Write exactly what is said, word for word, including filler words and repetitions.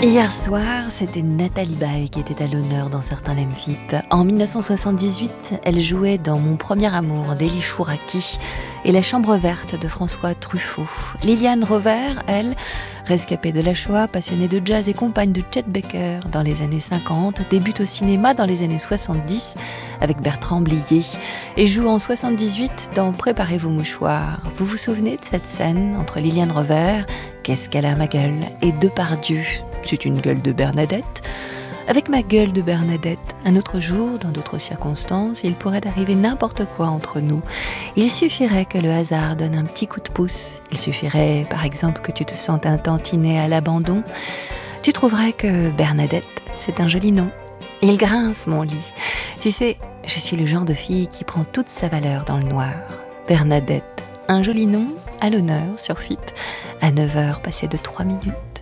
Hier soir, c'était Nathalie Baye qui était à l'honneur dans certains Lem F I P. En mille neuf cent soixante-dix-huit, elle jouait dans Mon premier amour d'Élie Chouraki et La chambre verte de François Truffaut. Liliane Rover, elle, rescapée de la Shoah, passionnée de jazz et compagne de Chet Baker dans les années cinquante, débute au cinéma dans les années soixante-dix avec Bertrand Blier et joue en soixante-dix-huit dans Préparez vos mouchoirs. Vous vous souvenez de cette scène entre Liliane Rover, Qu'est-ce qu'elle a ma gueule, et Depardieu, C'est une gueule de Bernadette. Avec ma gueule de Bernadette, un autre jour, dans d'autres circonstances, il pourrait arriver n'importe quoi entre nous. Il suffirait que le hasard donne un petit coup de pouce. Il suffirait, par exemple, que tu te sentes un tantinet à l'abandon. Tu trouverais que Bernadette, c'est un joli nom. Il grince, mon lit. Tu sais, je suis le genre de fille qui prend toute sa valeur dans le noir. Bernadette, un joli nom, à l'honneur sur F I P, à neuf heures passées de trois minutes.